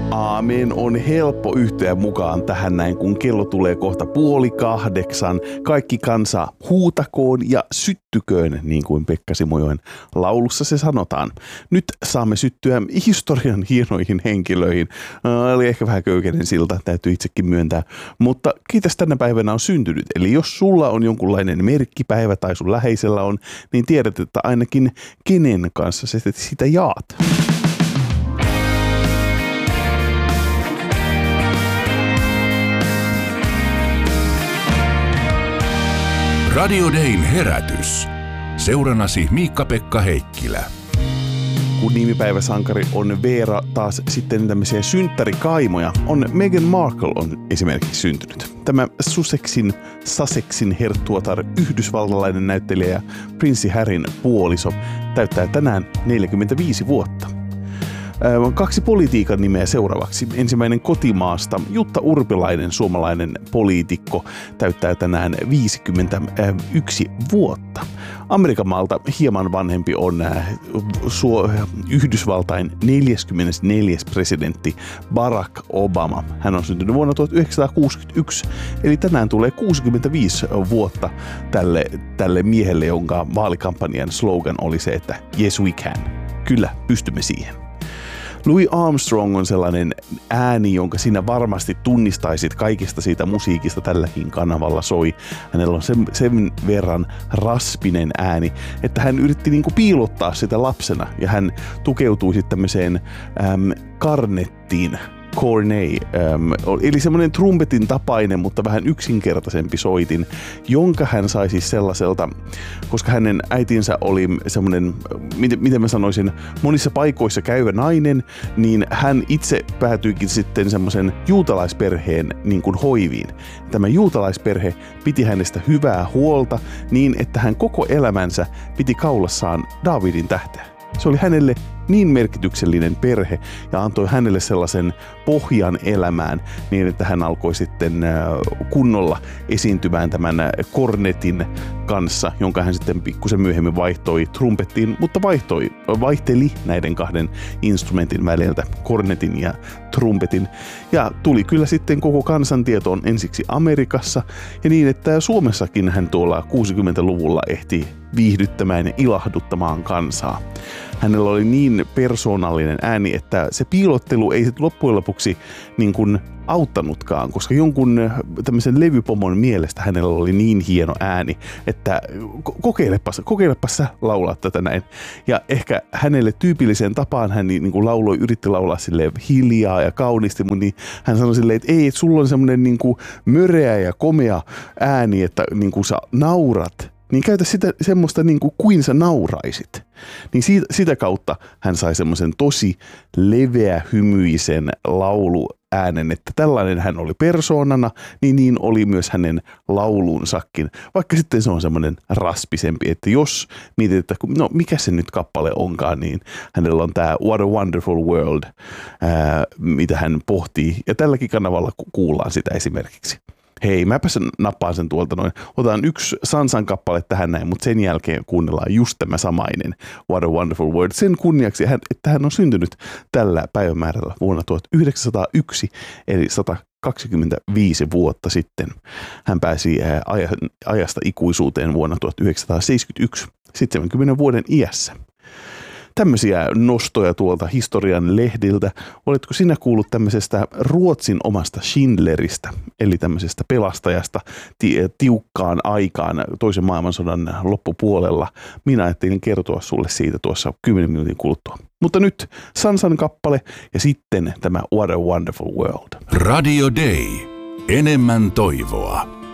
Aamen on helppo yhtyä mukaan tähän näin, kun kello tulee kohta 7:30. Kaikki kansa huutakoon ja syttyköön, niin kuin Pekka Simojoen laulussa se sanotaan. Nyt saamme syttyä historian hienoihin henkilöihin. Oli ehkä vähän köykäinen silta, täytyy itsekin myöntää. Mutta kiitos tänä päivänä on syntynyt. Eli jos sulla on jonkunlainen merkkipäivä tai sun läheisellä on, niin tiedät, että ainakin kenen kanssa sä sitä jaat. Radio Dayn herätys. Seuranasi Miikka-Pekka Heikkilä. Kun nimipäiväsankari on Veera, taas sitten tämmöisiä synttärikaimoja on Meghan Markle on esimerkiksi syntynyt. Tämä Sussexin herttuatar yhdysvaltalainen näyttelijä ja prinssi Harryn puoliso täyttää tänään 45 vuotta. 2 politiikan nimeä seuraavaksi. Ensimmäinen kotimaasta. Jutta Urpilainen, suomalainen poliitikko, täyttää tänään 51 vuotta. Amerikan maalta hieman vanhempi on Yhdysvaltain 44. presidentti Barack Obama. Hän on syntynyt vuonna 1961, eli tänään tulee 65 vuotta tälle miehelle, jonka vaalikampanjan slogan oli se, että yes we can. Kyllä, pystymme siihen. Louis Armstrong on sellainen ääni, jonka sinä varmasti tunnistaisit kaikista siitä musiikista tälläkin kanavalla soi. Hänellä on sen verran raspinen ääni, että hän yritti niinku piilottaa sitä lapsena ja hän tukeutui sitten tämmöiseen karnettiin. Cornet, eli semmoinen trumpetin tapainen, mutta vähän yksinkertaisempi soitin, jonka hän sai siis sellaiselta, koska hänen äitinsä oli semmoinen, miten mä sanoisin, monissa paikoissa käyvä nainen, niin hän itse päätyikin sitten semmoisen juutalaisperheen niin kuin hoiviin. Tämä juutalaisperhe piti hänestä hyvää huolta niin, että hän koko elämänsä piti kaulassaan Daavidin tähteä. Se oli hänelle niin merkityksellinen perhe ja antoi hänelle sellaisen pohjan elämään niin, että hän alkoi sitten kunnolla esiintymään tämän kornetin kanssa, jonka hän sitten pikkusen myöhemmin vaihtoi trumpettiin, mutta vaihteli näiden 2 instrumentin väliltä, kornetin ja trumpetin. Ja tuli kyllä sitten koko kansantietoon ensiksi Amerikassa ja niin, että Suomessakin hän tuolla 60-luvulla ehti viihdyttämään ja ilahduttamaan kansaa. Hänellä oli niin persoonallinen ääni, että se piilottelu ei loppujen lopuksi niin kuin auttanutkaan, koska jonkun tämmöisen levypomon mielestä hänellä oli niin hieno ääni, että kokeilepas sä laulaa tätä näin. Ja ehkä hänelle tyypilliseen tapaan hän niin kuin yritti laulaa silleen hiljaa ja kauniisti, mutta niin hän sanoi silleen, että ei, että sulla on semmoinen niin kuin möreä ja komea ääni, että niin kuin sä naurat. Niin käytä sitä semmoista niin kuin sä nauraisit. Niin sitä kautta hän sai semmoisen tosi leveä hymyisen lauluäänen, että tällainen hän oli persoonana, niin oli myös hänen laulunsakin. Vaikka sitten se on semmoinen raspisempi, että jos mietit, että no mikä se nyt kappale onkaan, niin hänellä on tämä What a Wonderful World, mitä hän pohtii. Ja tälläkin kanavalla kuullaan sitä esimerkiksi. Hei, mäpä nappaan sen tuolta noin. Otan 1 Sansan kappale tähän näin, mutta sen jälkeen kuunnellaan just tämä samainen What a Wonderful World. Sen kunniaksi, että hän on syntynyt tällä päivämäärällä vuonna 1901, eli 125 vuotta sitten. Hän pääsi ajasta ikuisuuteen vuonna 1971, 70 vuoden iässä. Tämmöisiä nostoja tuolta historian lehdiltä. Oletko sinä kuullut tämmöisestä Ruotsin omasta Schindleristä, eli tämmöisestä pelastajasta tiukkaan aikaan toisen maailmansodan loppupuolella? Minä ajattelin kertoa sulle siitä tuossa 10 minuutin kuluttua. Mutta nyt Sansan kappale ja sitten tämä What a Wonderful World. Radio Day. Enemmän toivoa.